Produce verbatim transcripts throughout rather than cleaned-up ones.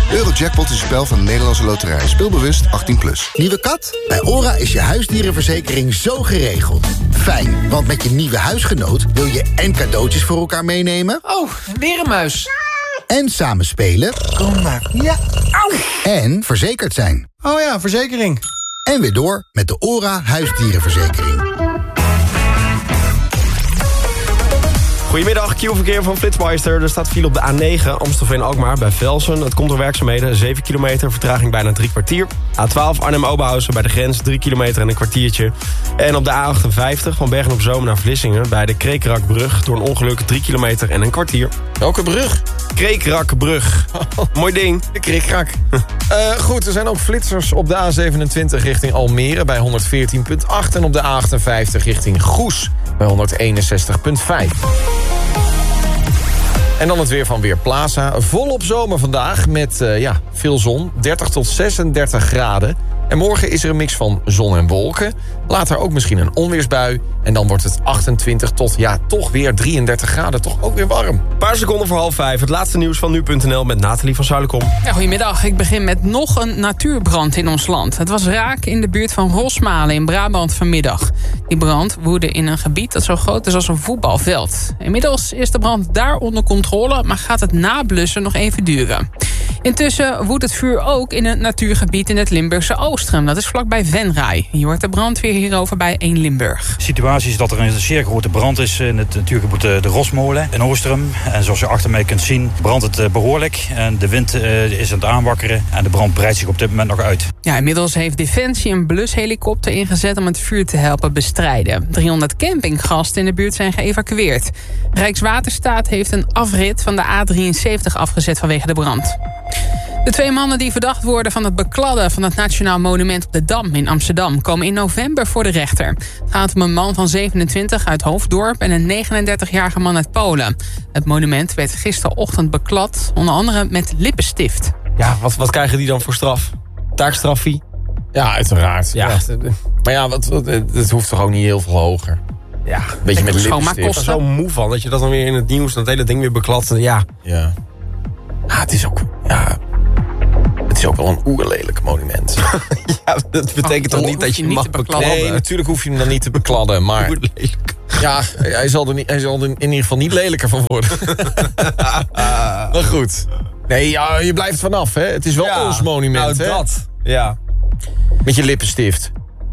Eurojackpot is een spel van de Nederlandse Loterij. Speelbewust achttien plus. Nieuwe kat? Bij OHRA is je huisdierenverzekering zo geregeld. Fijn, want met je nieuwe huisgenoot wil je en cadeautjes voor elkaar meenemen. Oh, weer een muis. En samen spelen. Kom maar. Ja. Au. En verzekerd zijn. Oh ja, verzekering. En weer door met de OHRA huisdierenverzekering. Goedemiddag, Q-verkeer van Flitsmeister. Er staat file op de A negen, Amstelveen-Alkmaar bij Velsen. Het komt door werkzaamheden, zeven kilometer, vertraging bijna drie kwartier. A twaalf Arnhem-Oberhausen bij de grens, drie kilometer en een kwartiertje. En op de A achtenvijftig van Bergen-op-Zoom naar Vlissingen... bij de Kreekrakbrug door een ongeluk, drie kilometer en een kwartier. Welke brug? Kreekrakbrug. Mooi ding. De Kreekrak. uh, goed, er zijn ook flitsers op de A zevenentwintig richting Almere bij honderdveertien komma acht... en op de A achtenvijftig richting Goes bij honderdeenenzestig komma vijf. En dan het weer van Weerplaza. Volop zomer vandaag met uh, ja, veel zon, dertig tot zesendertig graden. En morgen is er een mix van zon en wolken. Later ook misschien een onweersbui. En dan wordt het achtentwintig tot, ja, toch weer drieëndertig graden. Toch ook weer warm. Een paar seconden voor half vijf. Het laatste nieuws van nu punt n l met Nathalie van Zuilenkom. Ja, goedemiddag. Ik begin met nog een natuurbrand in ons land. Het was raak in de buurt van Rosmalen in Brabant vanmiddag. Die brand woedde in een gebied dat zo groot is als een voetbalveld. Inmiddels is de brand daar onder controle, maar gaat het nablussen nog even duren. Intussen woedt het vuur ook in een natuurgebied in het Limburgse Oostrum. Dat is vlakbij Venray. Je hoort de brandweer hierover bij één Limburg. De situatie is dat er een zeer grote brand is in het natuurgebied de Rosmolen in Oostrum. En zoals je achter mij kunt zien, brandt het behoorlijk. En de wind is aan het aanwakkeren en de brand breidt zich op dit moment nog uit. Ja, inmiddels heeft Defensie een blushelikopter ingezet om het vuur te helpen bestrijden. driehonderd campinggasten in de buurt zijn geëvacueerd. Rijkswaterstaat heeft een afrit van de A drieënzeventig afgezet vanwege de brand. De twee mannen die verdacht worden van het bekladden van het Nationaal Monument op de Dam in Amsterdam komen in november voor de rechter. Het gaat om een man van zevenentwintig uit Hoofddorp en een negenendertigjarige man uit Polen. Het monument werd gisterochtend beklad, onder andere met lippenstift. Ja, wat, wat krijgen die dan voor straf? Taakstraffie? Ja, uiteraard. Ja. Ja. Maar ja, wat, wat, het hoeft toch ook niet heel veel hoger? Ja, beetje met lippenstift. Ik ben er zo moe van dat je dat dan weer in het nieuws, dat hele ding weer bekladt. Ja. Ja. Ah, het is ook... Ja... Het is ook wel een oerlelijk monument. Ja, dat betekent toch niet dat je, je mag bekladden? Nee, natuurlijk hoef je hem dan niet te bekladden, maar... Oerlelijk. Ja, hij zal er, niet, hij zal er in ieder geval niet lelijker van worden. Maar goed. Nee, ja, je blijft vanaf, hè. Het is wel ja, ons monument, nou, hè. dat. Ja. Met je lippenstift.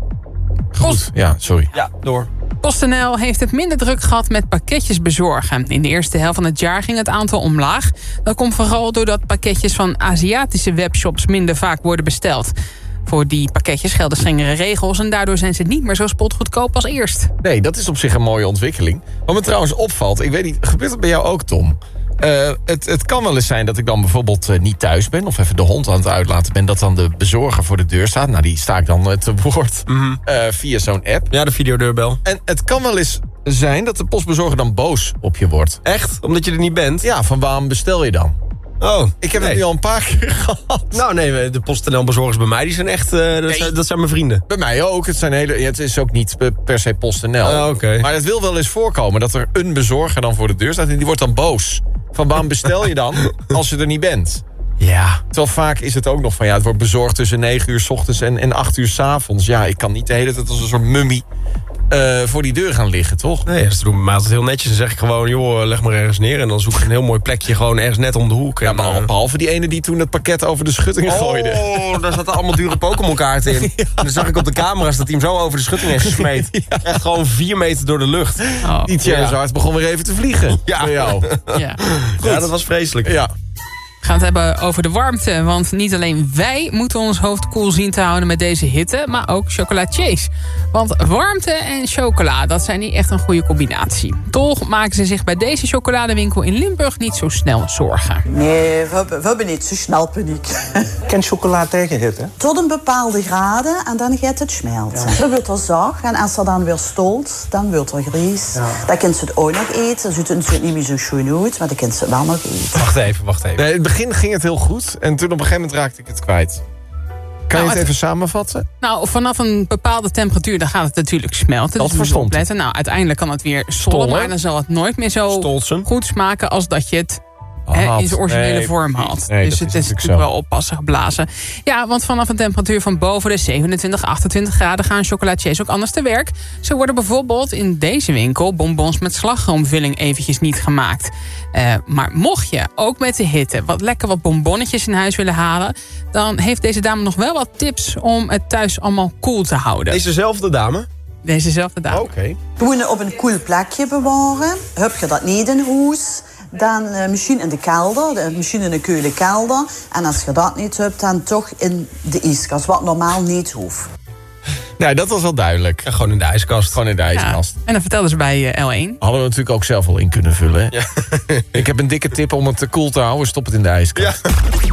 Goed, Post. ja, sorry. Ja, door. PostNL heeft het minder druk gehad met pakketjes bezorgen. In de eerste helft van het jaar ging het aantal omlaag. Dat komt vooral doordat pakketjes van Aziatische webshops minder vaak worden besteld. Voor die pakketjes gelden strengere regels en daardoor zijn ze niet meer zo spotgoedkoop als eerst. Nee, dat is op zich een mooie ontwikkeling. Wat me trouwens opvalt, ik weet niet, gebeurt dat bij jou ook, Tom? Uh, het, het kan wel eens zijn dat ik dan bijvoorbeeld uh, niet thuis ben... of even de hond aan het uitlaten ben... dat dan de bezorger voor de deur staat. Nou, die sta ik dan uh, te woord mm-hmm. uh, via zo'n app. Ja, de videodeurbel. En het kan wel eens zijn dat de postbezorger dan boos op je wordt. Echt? Omdat je er niet bent? Ja, van waarom bestel je dan? Oh, ik heb nee. het nu al een paar keer gehad. Nou nee, de PostNL-bezorgers bij mij, die zijn echt, uh, dat, nee. zijn, dat zijn mijn vrienden. Bij mij ook. Het, zijn hele, het is ook niet per se PostNL. Uh, okay. Maar het wil wel eens voorkomen dat er een bezorger dan voor de deur staat... en die wordt dan boos. Van waarom bestel je dan als je er niet bent? Ja. Terwijl vaak is het ook nog van... ja, het wordt bezorgd tussen negen uur 's ochtends en, en acht uur 's avonds. Ja, ik kan niet de hele tijd als een soort mummie... Uh, voor die deur gaan liggen, toch? Nee, ze doen me altijd heel netjes. Dan zeg ik gewoon, joh, leg maar ergens neer. En dan zoek ik een heel mooi plekje gewoon ergens net om de hoek. Ja, en, behalve, uh... behalve die ene die toen het pakket over de schutting oh, gooide. Oh, daar zaten allemaal dure Pokémon-kaarten in. Ja. En dan zag ik op de camera's dat hij hem zo over de schutting heeft gesmeed. Ja. Echt gewoon vier meter door de lucht. Oh. Die Charizard ja. begon weer even te vliegen. Ja. Bij jou. Ja. Ja, dat was vreselijk. Ja. We gaan het hebben over de warmte. Want niet alleen wij moeten ons hoofd koel zien te houden met deze hitte... maar ook chocolatiers. Want warmte en chocola, dat zijn niet echt een goede combinatie. Toch maken ze zich bij deze chocoladewinkel in Limburg niet zo snel zorgen. Nee, we hebben, we hebben niet zo snel paniek. Ken chocola tegen hitte? Tot een bepaalde graden en dan gaat het smelten. Ja. Dan wordt er zacht en als er dan weer stolt, dan wordt er gries. Ja. Dan kan ze het ook nog eten. Ze doen het niet meer zo schoon uit, maar dan kan ze het wel nog eten. Wacht even, wacht even. Nee, in het begin ging het heel goed en toen op een gegeven moment raakte ik het kwijt. Kan nou, je het even samenvatten? Nou, vanaf een bepaalde temperatuur dan gaat het natuurlijk smelten. Dat dus verstond ik. Nou, uiteindelijk kan het weer stollen, maar dan zal het nooit meer zo Stolsen. goed smaken als dat je het hè, had. in zijn originele Nee, vorm had. nee, dus dat het is is natuurlijk natuurlijk zo. wel oppassen geblazen. Ja, want vanaf een temperatuur van boven de zevenentwintig, achtentwintig graden... gaan chocolatiers ook anders te werk. Zo worden bijvoorbeeld in deze winkel bonbons met slagroomvulling eventjes niet gemaakt. Uh, maar mocht je ook met de hitte wat lekker wat bonbonnetjes in huis willen halen... dan heeft deze dame nog wel wat tips om het thuis allemaal koel te houden. Dezezelfde dame? Dezezelfde dame. Oké. Okay. Gewoon op een koel plekje bewaren. Heb je dat niet in huis, dan uh, misschien in de kelder, de, misschien in een keule kelder. En als je dat niet hebt, dan toch in de ijskast, wat normaal niet hoeft. Nee, dat was wel duidelijk. Ja, gewoon in de ijskast. Gewoon in de ijskast. Ja, en dat vertelden ze bij uh, L één. Hadden we natuurlijk ook zelf al in kunnen vullen. Hè? Ja. Ik heb een dikke tip om het koel te houden. Stop het in de ijskast. Ja.